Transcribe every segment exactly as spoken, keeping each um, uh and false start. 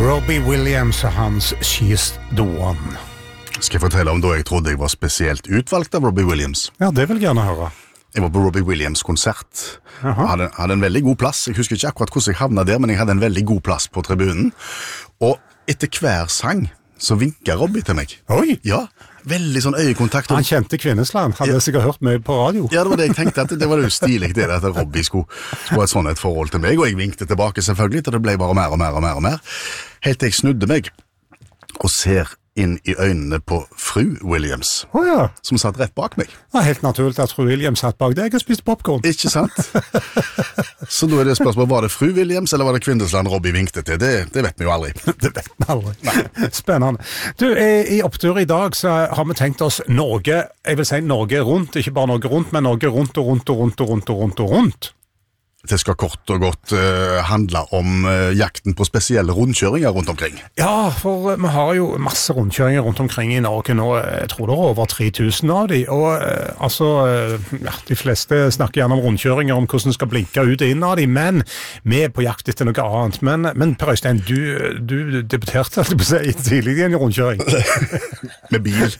Robbie Williams og hans She's the One. Skal jeg fortelle om da jeg trodde jeg var spesielt utvalgt av Robbie Williams? Ja, det vil jeg gjerne høre. Jeg var på Robbie Williams konsert. Jeg hadde, hadde en veldig god plass. Jeg husker ikke akkurat hvordan jeg havnet der, men jeg hadde en veldig god plass på tribunen. Og etter hver sang så vinket Robbie til meg. Oi! Ja, veldig sånn øyekontakt. Han kjente Kvinnesland, hadde jeg sikkert hørt mye på radio. Ja, det var det jeg tenkte, at det var jo stilig det at Robbie skulle, skulle ha et sånn et forhold til meg, og jeg vinkte tilbake selvfølgelig, til det ble bare mer og mer og mer og mer. Helt til jeg snudde meg og ser inn i øynene på fru Williams, oh, ja. som satt rett bak meg. Det er helt naturligt at fru Williams satt bak deg og spiste popcorn. Ikke sant? Så da er det spørsmålet, var det fru Williams, eller var det Kvinnesland Robbie vinkte til? Det, det vet vi jo aldri. Det vet vi aldri. Nei. Spennende. Du, i opptur i dag så har vi tenkt oss Norge, jeg vil si Norge rundt, ikke bare Norge rundt, men Norge rundt og rundt og rundt og rundt og rundt og rundt. Det skal kort og godt uh, handle om uh, jakten på spesielle rundkjøringer rundt omkring. Ja, for vi har jo masse rundkjøringer rundt omkring i Norge nå. Jeg tror det er over tre tusen av de. Og uh, altså, uh, ja, de fleste snakker gjerne om rundkjøringer, om hvordan de skal blinke ut og inn av de, men vi er på jakt etter noe annet. Men, men Per Øystein, du, du debuterte alltid på seg tidlig i en rundkjøring. Med bil.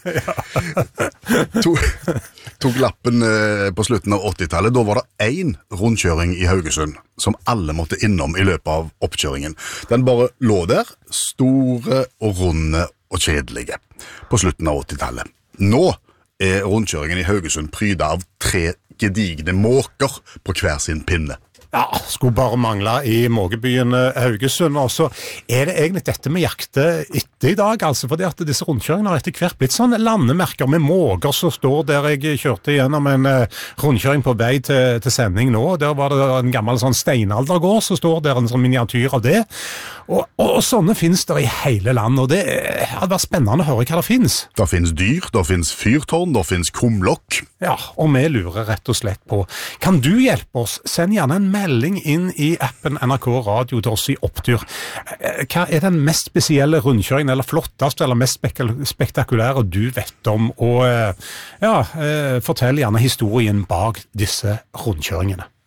Tok, tok lappen uh, på slutten av åttitallet. Da var det én rundkjøring i Haugesund, som alle måtte innom i løpet av oppkjøringen. Den bare lå der, store og runde og kjedelige, på slutten av åttitallet. Nå er rundkjøringen i Haugesund prydet av tre gedigne måker på hver sin pinne. Ja, skulle bare mangle i mågebyen Haugesund, og så er det egentlig dette vi jakter etter i dag, altså, fordi at disse rundkjøringene har etter hvert blitt sånn landemerker med måger som står der. Jeg kjørte gjennom en uh, rundkjøring på vei til, til sending nå, der var det en gammel sånn steinaldergård, så står der en sånn miniatyr av det, og, og, og sånne finnes der i hele landet, og det uh, hadde vært spennende å høre hva det finnes. Det finnes dyr, det finnes fyrtårn, det finnes kumlokk. Ja, og vi lurer rett og slett på, kan du hjelpe oss? Send gjerne en melding inn i appen N R K Radio til oss i opptur. Hva er den mest spesielle rundkjøringen, eller flotteste, eller mest spektakulære du vet om? Og ja, fortell gjerne historien bak disse rundkjøringene.